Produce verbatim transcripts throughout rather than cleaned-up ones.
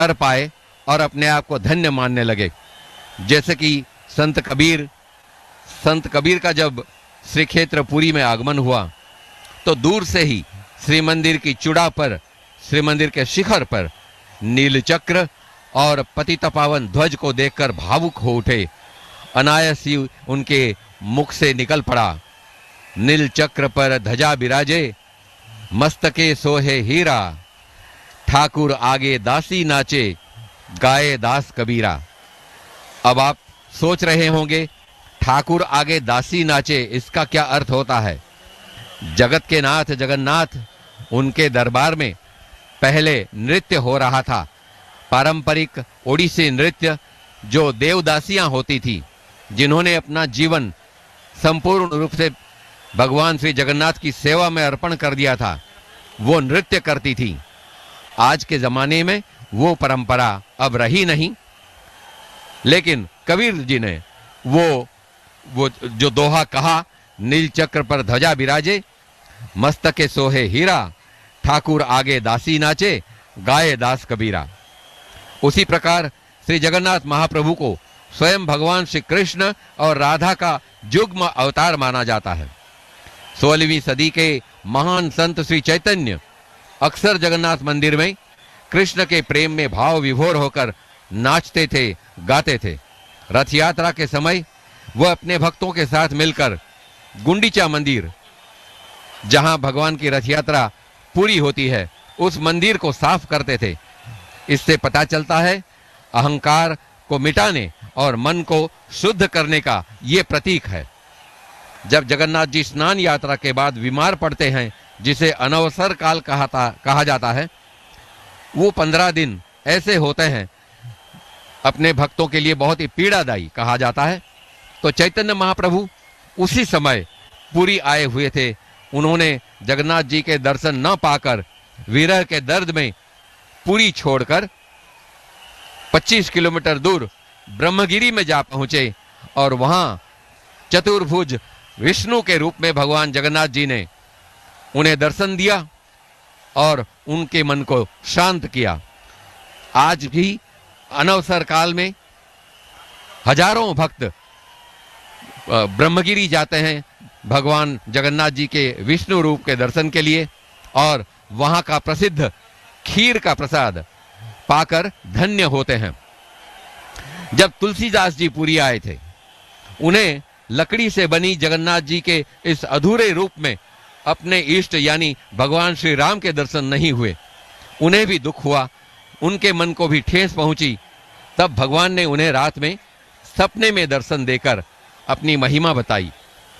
कर पाए और अपने आप को धन्य मानने लगे। जैसे कि संत कबीर संत कबीर का जब श्री क्षेत्र पुरी में आगमन हुआ तो दूर से ही श्री मंदिर की चुड़ा पर, श्री मंदिर के शिखर पर नील चक्र और पतित पावन ध्वज को देखकर भावुक हो उठे। अनायास ही उनके मुख से निकल पड़ा, नील चक्र पर ध्वजा बिराजे, मस्तके सोहे हीरा, ठाकुर आगे दासी नाचे, गाए दास कबीरा। अब आप सोच रहे होंगे ठाकुर आगे दासी नाचे, इसका क्या अर्थ होता है? जगत के नाथ जगन्नाथ, उनके दरबार में पहले नृत्य हो रहा था, पारंपरिक ओडिसी नृत्य, जो देवदासियां होती थी, जिन्होंने अपना जीवन संपूर्ण रूप से भगवान श्री जगन्नाथ की सेवा में अर्पण कर दिया था, वो नृत्य करती थी। आज के जमाने में वो परंपरा अब रही नहीं, लेकिन कबीर जी ने वो वो जो दोहा कहा, नील चक्र पर ध्वजा बिराजे, मस्तके सोहे हीरा, ठाकुर आगे दासी नाचे, गाए दास कबीरा। उसी प्रकार श्री जगन्नाथ महाप्रभु को स्वयं भगवान श्री कृष्ण और राधा का युग्म अवतार माना जाता है। सोलहवीं सदी के महान संत श्री चैतन्य अक्सर जगन्नाथ मंदिर में कृष्ण के प्रेम में भाव विभोर होकर नाचते थे, गाते थे। रथ यात्रा के समय वह अपने भक्तों के साथ मिलकर गुंडीचा मंदिर, जहां भगवान की रथ यात्रा पूरी होती है, उस मंदिर को साफ करते थे। इससे पता चलता है अहंकार को मिटाने और मन को शुद्ध करने का ये प्रतीक है। जब जगन्नाथ जी स्नान यात्रा के बाद बीमार पड़ते हैं, जिसे अनवसर काल कहा, कहा जाता है, वो पंद्रह दिन ऐसे होते हैं, अपने भक्तों के लिए बहुत ही पीड़ादायी कहा जाता है। तो चैतन्य महाप्रभु उसी समय पुरी आए हुए थे। उन्होंने जगन्नाथ जी के दर्शन न पाकर विरह के दर्द में पुरी छोड़कर पच्चीस किलोमीटर दूर ब्रह्मगिरी में जा पहुंचे और वहां चतुर्भुज विष्णु के रूप में भगवान जगन्नाथ जी ने उन्हें दर्शन दिया और उनके मन को शांत किया। आज भी अनवसर काल में हजारों भक्त ब्रह्मगिरी जाते हैं भगवान जगन्नाथ जी के विष्णु रूप के दर्शन के लिए और वहां का प्रसिद्ध खीर का प्रसाद पाकर धन्य होते हैं। जब तुलसीदास जी पुरी आए थे, उन्हें लकड़ी से बनी जगन्नाथ जी के इस अधूरे रूप में अपने इष्ट यानी भगवान श्री राम के दर्शन नहीं हुए। उन्हें भी दुख हुआ, उनके मन को भी ठेस पहुंची। तब भगवान ने उन्हें रात में सपने में दर्शन देकर अपनी महिमा बताई।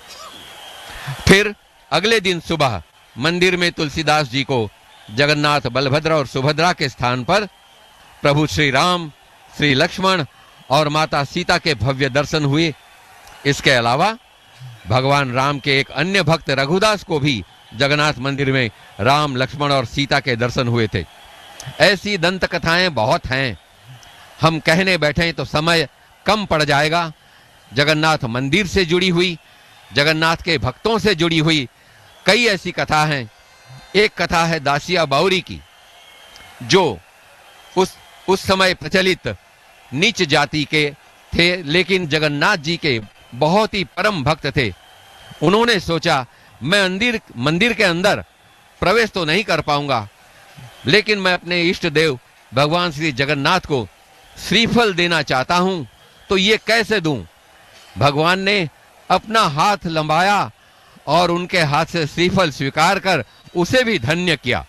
फिर अगले दिन सुबह मंदिर में तुलसीदास जी को जगन्नाथ, बलभद्र और सुभद्रा के स्थान पर प्रभु श्री राम, श्री लक्ष्मण और माता सीता के भव्य दर्शन हुए। इसके अलावा भगवान राम के एक अन्य भक्त रघुदास को भी जगन्नाथ मंदिर में राम, लक्ष्मण और सीता के दर्शन हुए थे। ऐसी दंत कथाएं बहुत हैं, हम कहने बैठे तो समय कम पड़ जाएगा। जगन्नाथ मंदिर से जुड़ी हुई, जगन्नाथ के भक्तों से जुड़ी हुई कई ऐसी कथा हैं। एक कथा है दासिया बाउरी की, जो उस उस समय प्रचलित नीच जाति के थे, लेकिन जगन्नाथ जी के बहुत ही परम भक्त थे। उन्होंने सोचा मैं मंदिर मंदिर के अंदर प्रवेश तो नहीं कर पाऊंगा, लेकिन मैं अपने इष्ट देव भगवान श्री जगन्नाथ को श्रीफल देना चाहता हूं, तो ये कैसे दूं? भगवान ने अपना हाथ लंबाया और उनके हाथ से श्रीफल स्वीकार कर उसे भी धन्य किया।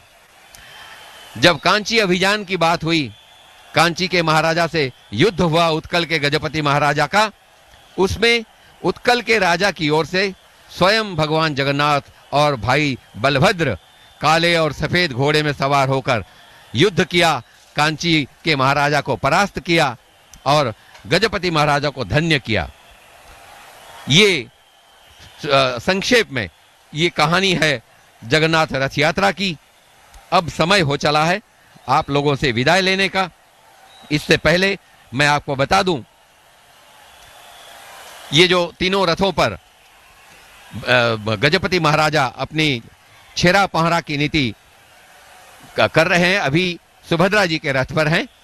जब कांची अभियान की बात हुई, कांची के महाराजा से युद्ध हुआ, उत्कल के गजपति महाराजा का, उसमें उत्कल के राजा की ओर से स्वयं भगवान जगन्नाथ और भाई बलभद्र काले और सफेद घोड़े में सवार होकर युद्ध किया, कांची के महाराजा को परास्त किया और गजपति महाराजा को धन्य किया। ये संक्षेप में ये कहानी है जगन्नाथ रथ यात्रा की। अब समय हो चला है आप लोगों से विदाई लेने का। इससे पहले मैं आपको बता दूं, ये जो तीनों रथों पर गजपति महाराजा अपनी छेरा पहरा की नीति कर रहे हैं, अभी सुभद्रा जी के रथ पर हैं